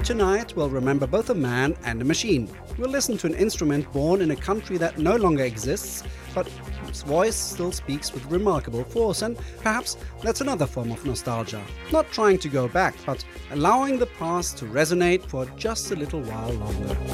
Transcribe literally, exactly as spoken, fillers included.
tonight, we'll remember both a man and a machine. We'll listen to an instrument born in a country that no longer exists, but whose voice still speaks with remarkable force, and perhaps that's another form of nostalgia. Not trying to go back, but allowing the past to resonate for just a little while longer.